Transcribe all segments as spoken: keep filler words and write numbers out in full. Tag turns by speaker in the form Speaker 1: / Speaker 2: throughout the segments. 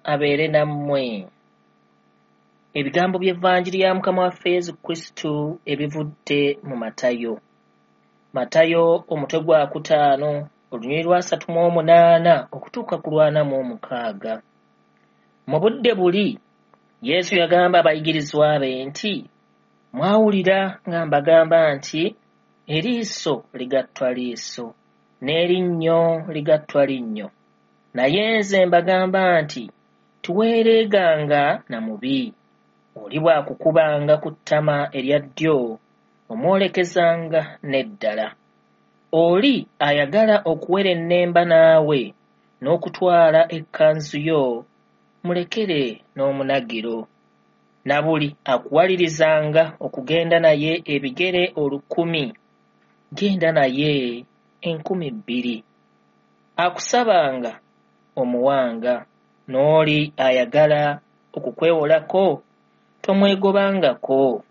Speaker 1: abeere nammwe. Ebigambo by'Evvanjiri ya Mukama waffe Yesu Kristo ebivudde mu Matayo. Matayo omutwe gwa kutaano olunyiriri lwa asatu mu omunaana okutuuka ku lwana mu omukaaga. Mu budde buli Yesu yagamba abayigirizwa be nti, mwawulira nga mbagamba nti eriiso ligattwa liiso n'erinnyo ligattwa linnyo. Naye nze mbagamba nti tuweereeganga na mubi. Oli bw'akukubanga ku ttama erya ddyo omwolekezanga n'eddala. Oli ayagala okuwera ennemba naawe n'okutwala ekkanzu yo, mulekere n'omunagiro. Na buli akuwalirizanga okugenda naye ebigere olukumi, genda naye enkumi bbiri. Akusabanga omuwanga, n'oli ayagala okukwewolako tomwegobangako.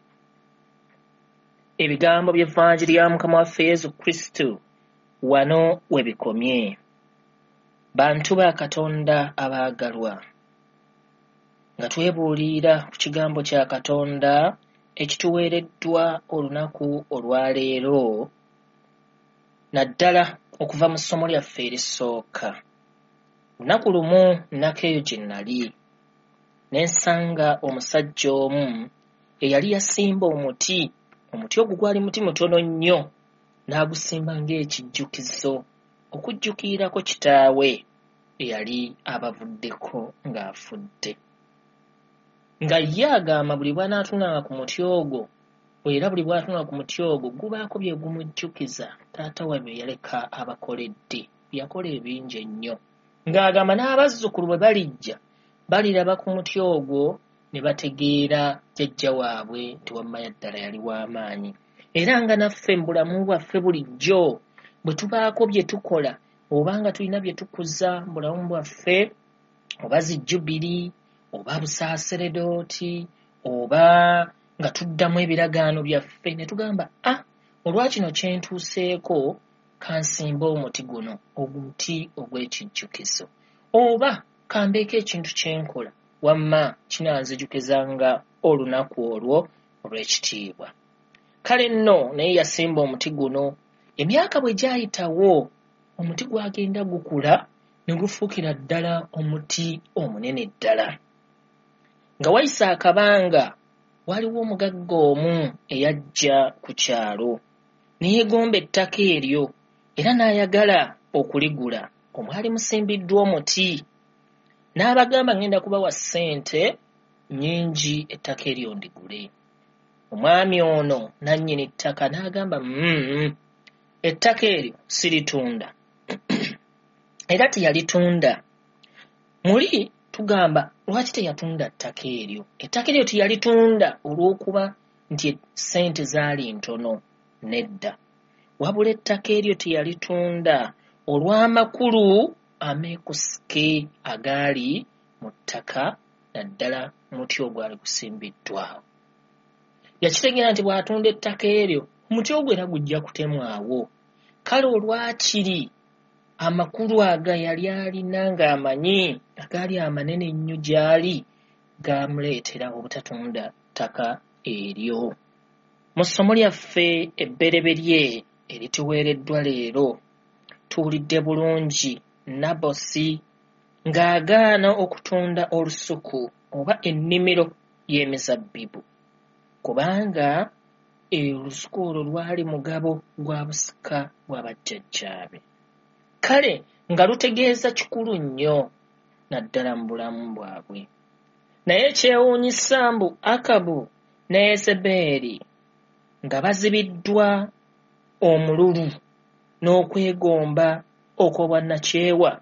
Speaker 1: Ebigambo by'Evvanjiri ya Mukama waffe Yesu Kristo wano we bikomye. Bantu ba Katonda abaagalwa, nga twebuulira ku kigambo kya Katonda ekituweereddwa olunaku olwaleero, naddala okuva mu ssomo lyaffe erisooka. Lunaku lumu nnako eyo gye nnali, ne nsanga omusajja omu eyali yasimba omuti. Omuti ogwo gwali muti mutono nnyo, n'agusimba ng'ekijjukizo okujjukirako kitaawe eyali abavuddeko ng'afudde. Nga ye agamba buli bw'anaatunanga ku muti ogwo, era buli bw'atunanga ku muti ogwo gubaako bye gumujjukiza taata we bye yaleka abakoledde. Yakola ebingi ennyo. Ng'agamba n'abazzukulu bwe balijja baliraba ku muti ogwo ne bategeera jjajja waabwe nti wamma yaddala yali w'amaanyi. Era nga naffe mu bulamu bwaffe bulijjo bwe tubaako bye tukola, oba nga tulina bye tukuza mu bulamu bwaffe, oba zijjubiri, oba busaaseredooti, oba nga tuddamu ebiragaano byaffe, ne tugamba ah olwa kino kye ntuuseeko kansimba omuti guno, omuti ogw'ekijjukizo, oba kambeeko ekintu kye nkola wamma kinanzijukizanga olunaku olwo olw'ekitiibwa. Kale nno naye yasimba omuti guno. Emyaka bwe gyayitawo omuti gwagenda gukula ne gufuukira ddala omuti omunene ddala. Nga wayisa akabanga waliwo omugagga omu eyajja ku kyalo ne yeegomba ettaka eryo era n'ayagala okuligula. Omwali musimbiddwa omuti n'abagamba ngenda kubawa ssente nnyingi ettaka eryo ndigule. Omwami ono nannyini ttaka n'agamba mm, ettaka eryo siritunda. Era teyalitunda. Muli tugamba lwaki teyatunda ttaka eryo? Ettaka eryo teyalitunda olw'okuba nti ssente zaali ntono. Nedda. Wabula ettaka eryo teyalitunda olw'amakulu ameekusike agaali mu ttaka, naddala muti ogwali gusimbiddwawo. Yakitegeera nti bw'atunda ettaka eryo omuti ogwo era gujja kutemwawo. Kale olwakiri amakulu aga yali alina ng'amanyi agaali amanene ennyo gy'ali gaamuleetera obutatunda ttaka eryo. Mu ssomo lyaffe ebbereberye erituweereddwa leero tuwulidde bulungi Nabosi ng'agaana okutunda olusuku oba ennimiro y'emizabbibu, kubanga olusuku olwo lwali mugabo gwa busika bwa bajjajjaabe. Kale nga lutegeeza kikulu nnyo naddala mu bulamu bwabwe. Naye kyewuunyisa mbu Akabu ne Yezeberi nga bazibiddwa omululu n'okwegomba okw'obwannakyewa,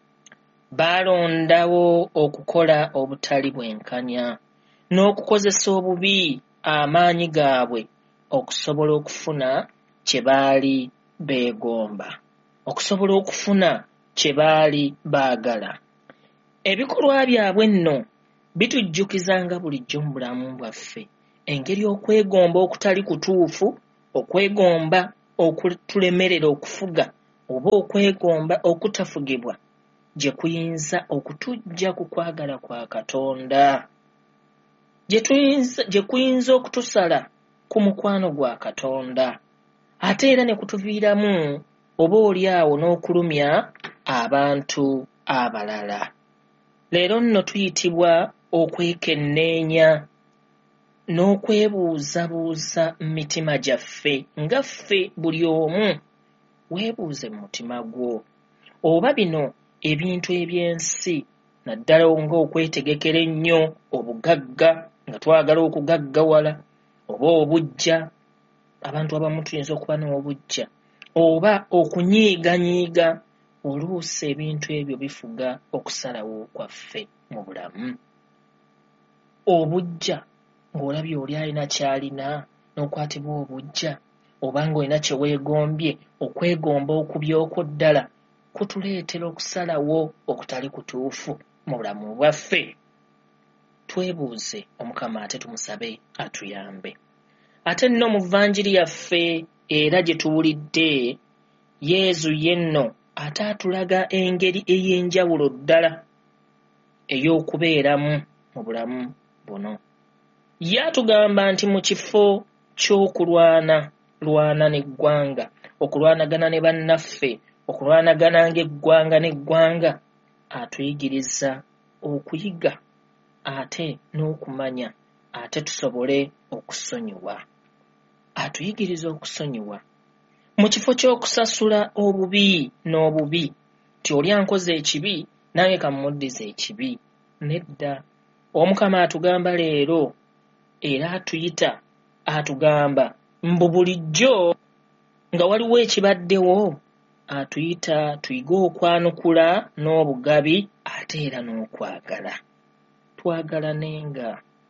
Speaker 1: baalondawo okukola obutali bwenkanya n'okukozesa obubi amaanyi gaabwe okusobola okufuna kye baali beegomba, okusobola okufuna kye baali baagala. Ebikolwa byabwe nno bitujjukizanga bulijjo mu bulamu bwaffe engeri okwegomba okutali kutuufu, okwegomba okutulemerera okufuga, oba okwegomba okutafugibwa gye kuyinza okutujja ku kwagala kwa Katonda, gye tuyinza gye kuyinza okutusala ku mukwano gwa Katonda, ate era ne kutuviiramu oba oli awo n'okulumya abantu abalala. Leero nno tuyitibwa okwekenneenya n'okwebuuzabuuza mu mitima gyaffe, nga ffe buli omu weebuuze mu mutima gwo, oba bino ebintu eby'ensi naddala ng'okwetegekera ennyo obugagga nga twagala okugaggawala, oba obujja, abantu abamu tuyinza okuba n'obujja, oba okunyiiganyiiga, oluusi ebintu ebyo bifuga okusalawo kwaffe mu bulamu. Obujja ng'olabye oli alina ky'alina n'okwatibwa obujja, oba ng'olina kye weegombye, okwegomba okubyoko ddala kutuleetera okusalawo okutali kutuufu mu bulamu bwaffe. Twebuuze Omukama ate tumusabe atuyambe. Ate nno mu vvanjiri yaffe era gye tuwulidde, Yezu ye nno ate atulaga engeri ey'enjawulo ddala ey'okubeeramu mu bulamu buno. Ye atugamba nti mu kifo ky'okulwana lwana n'eggwanga, okulwanagana ne bannaffe, okulwanagana ng'eggwanga n'eggwanga, atuyigiriza okuyiga ate n'okumanya ate tusobole okusonyiwa. Atuyigiriza okusonyiwa mu kifo ky'okusasula obubi n'obubi, ti oli ankoze ekibi nange kamuddiza ekibi. Nedda, Omukama atugamba leero era atuyita atugamba mbu bulijjo nga waliwo ekibaddewo, atuyita tuyige okwanukula n'obugabi ate era n'okwagala. Twagalanenga.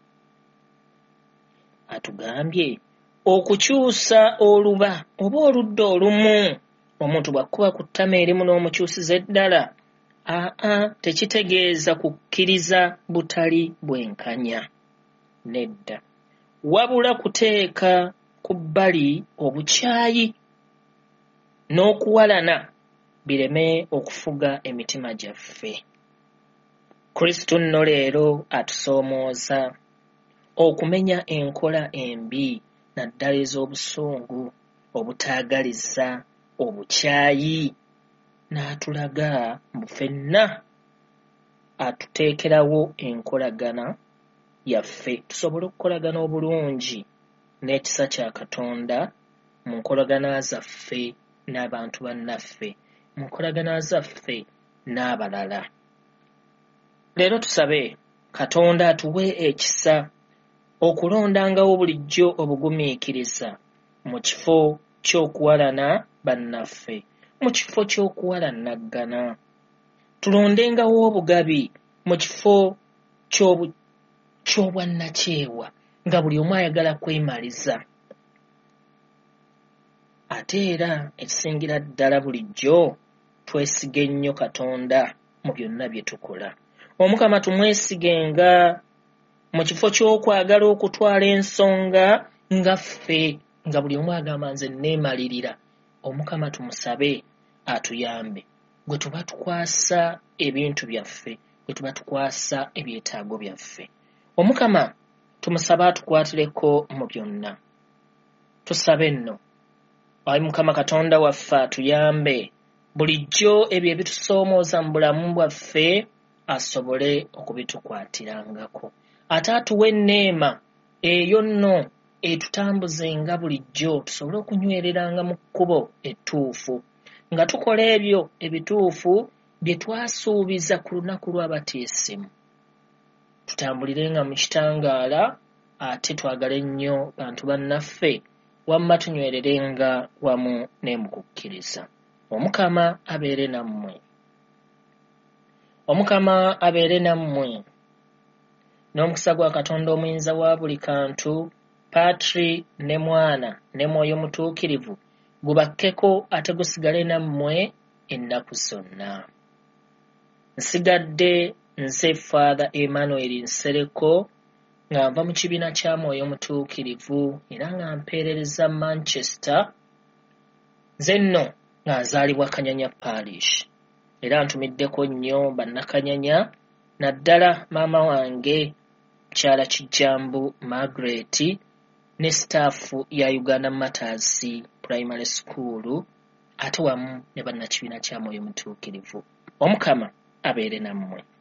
Speaker 1: Atugambye okukyusa oluba oba oludda olumu. Omuntu bw'akuba ku ttama erimu n'omukyusiza eddala, aa tekitegeeza kukkiriza butali bwenkanya. Nedda, wabula kuteeka ku bbali obukyayi n'okuwalana bireme okufuga emitima gyaffe. Kristo nno leero atusoomooza okumenya enkola embi naddala ez'obusungu, obutaagaliza, obukyayi, n'atulaga mbu ffenna atuteekerawo enkolagana yaffe tusobole okukolagana obulungi n'ekisa kya Katonda mu nkolagana zaffe n'abantu bannaffe, mu nkolagana zaffe n'abalala. Leero tusabe Katonda atuwe ekisa okulondangawo bulijjo obugumiikiriza mu kifo ky'okuwalana bannaffe, mu kifo ky'okuwalanagana. Tulondengawo obugabi mu kifo ky'obwannakyewa nga buli omu ayagala kwemaliza. Ate era ekisingira ddala bulijjo twesige nnyo Katonda mu byonna bye tukola. Omukama tumwesigenga mu kifo ky'okwagala okutwala ensonga nga ffe, nga buli omu agamba nze neemalirira. Omukama tumusabe atuyambe gwe tuba tukwasa ebintu byaffe, gwe tuba tukwasa ebyetaago byaffe. Omukama tumusabe atukwatireko mu byonna. Tusabe nno ayi Mukama Katonda waffe atuyambe bulijjo ebyo ebitusoomooza mu bulamu bwaffe asobole okubitukwatirangako. Ate atuwe enneema eyo nno etutambuzenga bulijjo tusobole okunywereranga mu kkubo ettuufu, nga tukola ebyo ebituufu bye twasuubiza ku lunaku lw'abatiisimu. Tutambulirenga mu kitangaala ate twagale nnyo bantu bannaffe, wamma tunywererenga wamu ne mu kukkiriza. Omukama abeere nammwe. Omukama abeere nammwe. N'omukisa gwa Katonda omuyinza wa buli kantu, Patri ne Mwana ne Mwoyo Mutuukirivu gubakkeko ate gusigale nammwe ennaku zonna. Nsigadde nze Father Emmanuel Nsereko nga nva mu kibiina kya Mwoyo Mutuukirivu era nga mpeerereza Manchester. Nze nno nga nzaalibwa Kanyanya Parish. era ntumiddeko nnyo bannakanyanya naddala maama wange mukyala Kijambu Margaret ne staafu ya Uganda Matters Primary School ate wamu ne bannakibiina kya Mwoyo Mutuukirivu. Omukama abeere nammwe.